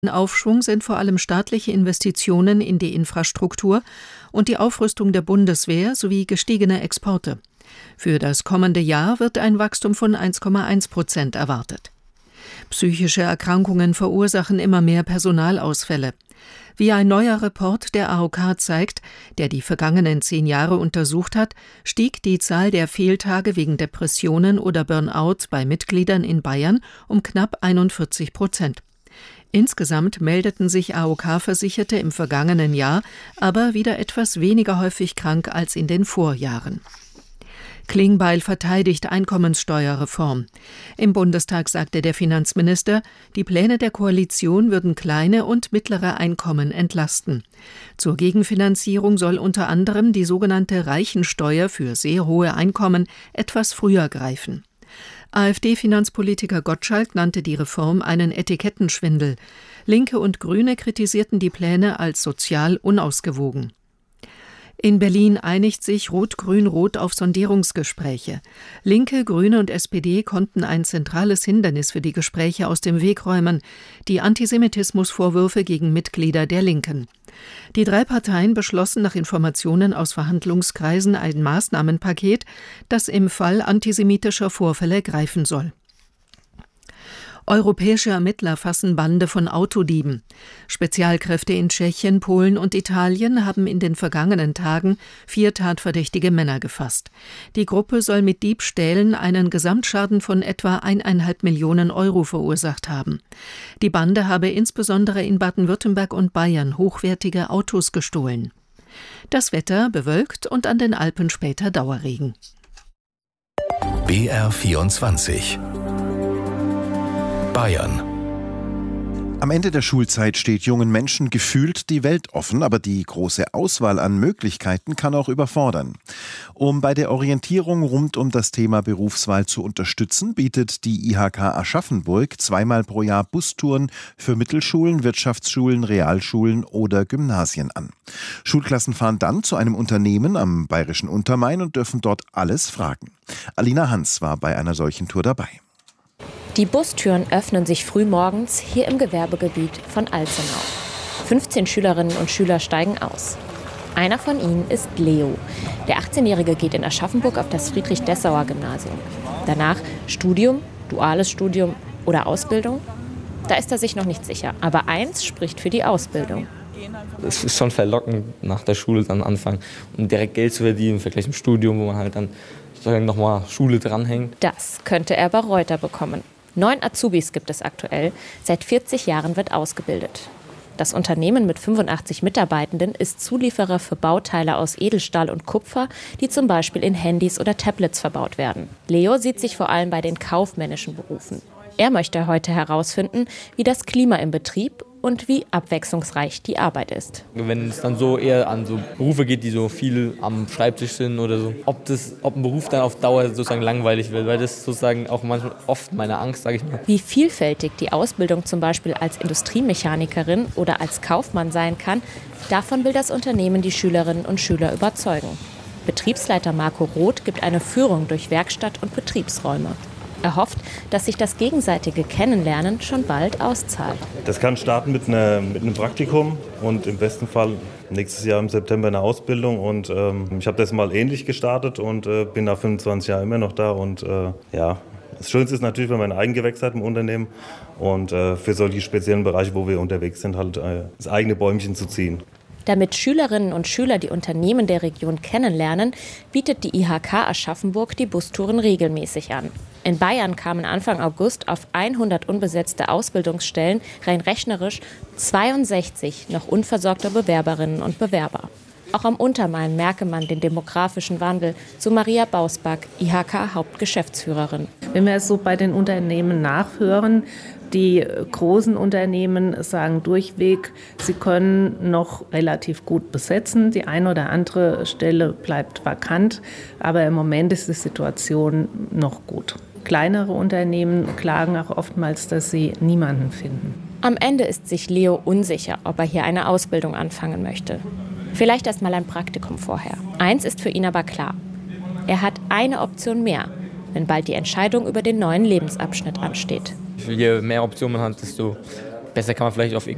Aufschwung sind vor allem staatliche Investitionen in die Infrastruktur und die Aufrüstung der Bundeswehr sowie gestiegene Exporte. Für das kommende Jahr wird ein Wachstum von 1,1% erwartet. Psychische Erkrankungen verursachen immer mehr Personalausfälle. Wie ein neuer Report der AOK zeigt, der die vergangenen 10 Jahre untersucht hat, stieg die Zahl der Fehltage wegen Depressionen oder Burnout bei Mitgliedern in Bayern um knapp 41%. Insgesamt meldeten sich AOK-Versicherte im vergangenen Jahr aber wieder etwas weniger häufig krank als in den Vorjahren. Klingbeil verteidigt Einkommenssteuerreform. Im Bundestag sagte der Finanzminister, die Pläne der Koalition würden kleine und mittlere Einkommen entlasten. Zur Gegenfinanzierung soll unter anderem die sogenannte Reichensteuer für sehr hohe Einkommen etwas früher greifen. AfD-Finanzpolitiker Gottschalk nannte die Reform einen Etikettenschwindel. Linke und Grüne kritisierten die Pläne als sozial unausgewogen. In Berlin einigt sich Rot-Grün-Rot auf Sondierungsgespräche. Linke, Grüne und SPD konnten ein zentrales Hindernis für die Gespräche aus dem Weg räumen: die Antisemitismusvorwürfe gegen Mitglieder der Linken. Die 3 Parteien beschlossen nach Informationen aus Verhandlungskreisen ein Maßnahmenpaket, das im Fall antisemitischer Vorfälle greifen soll. Europäische Ermittler fassen Bande von Autodieben. Spezialkräfte in Tschechien, Polen und Italien haben in den vergangenen Tagen 4 tatverdächtige Männer gefasst. Die Gruppe soll mit Diebstählen einen Gesamtschaden von etwa 1,5 Millionen Euro verursacht haben. Die Bande habe insbesondere in Baden-Württemberg und Bayern hochwertige Autos gestohlen. Das Wetter bewölkt und an den Alpen später Dauerregen. BR24 Bayern. Am Ende der Schulzeit steht jungen Menschen gefühlt die Welt offen, aber die große Auswahl an Möglichkeiten kann auch überfordern. Um bei der Orientierung rund um das Thema Berufswahl zu unterstützen, bietet die IHK Aschaffenburg 2-mal pro Jahr Bustouren für Mittelschulen, Wirtschaftsschulen, Realschulen oder Gymnasien an. Schulklassen fahren dann zu einem Unternehmen am Bayerischen Untermain und dürfen dort alles fragen. Alina Hans war bei einer solchen Tour dabei. Die Bustüren öffnen sich frühmorgens hier im Gewerbegebiet von Alzenau. 15 Schülerinnen und Schüler steigen aus. Einer von ihnen ist Leo. Der 18-Jährige geht in Aschaffenburg auf das Friedrich-Dessauer-Gymnasium. Danach Studium, duales Studium oder Ausbildung? Da ist er sich noch nicht sicher. Aber eins spricht für die Ausbildung. Es ist schon verlockend, nach der Schule dann anfangen und direkt Geld zu verdienen im Vergleich zum Studium, wo man halt dann nochmal Schule dranhängt. Das könnte er bei Reuter bekommen. 9 Azubis gibt es aktuell. Seit 40 Jahren wird ausgebildet. Das Unternehmen mit 85 Mitarbeitenden ist Zulieferer für Bauteile aus Edelstahl und Kupfer, die zum Beispiel in Handys oder Tablets verbaut werden. Leo sieht sich vor allem bei den kaufmännischen Berufen. Er möchte heute herausfinden, wie das Klima im Betrieb und wie abwechslungsreich die Arbeit ist. Wenn es dann so eher an so Berufe geht, die so viel am Schreibtisch sind oder so, ob ein Beruf dann auf Dauer sozusagen langweilig wird, weil das ist sozusagen auch manchmal oft meine Angst, sage ich mal. Wie vielfältig die Ausbildung zum Beispiel als Industriemechanikerin oder als Kaufmann sein kann, davon will das Unternehmen die Schülerinnen und Schüler überzeugen. Betriebsleiter Marco Roth gibt eine Führung durch Werkstatt und Betriebsräume. Er hofft, dass sich das gegenseitige Kennenlernen schon bald auszahlt. Das kann starten mit einem Praktikum und im besten Fall nächstes Jahr im September eine Ausbildung. Und ich habe das mal ähnlich gestartet und bin nach 25 Jahren immer noch da. Und das Schönste ist natürlich, wenn man ein Eigengewächs hat im Unternehmen und für solche speziellen Bereiche, wo wir unterwegs sind, halt das eigene Bäumchen zu ziehen. Damit Schülerinnen und Schüler die Unternehmen der Region kennenlernen, bietet die IHK Aschaffenburg die Bustouren regelmäßig an. In Bayern kamen Anfang August auf 100 unbesetzte Ausbildungsstellen rein rechnerisch 62 noch unversorgte Bewerberinnen und Bewerber. Auch am Untermain merke man den demografischen Wandel, so Maria Bausback, IHK-Hauptgeschäftsführerin. Wenn wir es so bei den Unternehmen nachhören, die großen Unternehmen sagen durchweg, sie können noch relativ gut besetzen. Die eine oder andere Stelle bleibt vakant, aber im Moment ist die Situation noch gut. Kleinere Unternehmen klagen auch oftmals, dass sie niemanden finden. Am Ende ist sich Leo unsicher, ob er hier eine Ausbildung anfangen möchte. Vielleicht erst mal ein Praktikum vorher. Eins ist für ihn aber klar: Er hat eine Option mehr, wenn bald die Entscheidung über den neuen Lebensabschnitt ansteht. Je mehr Optionen man hat, desto besser kann man vielleicht auf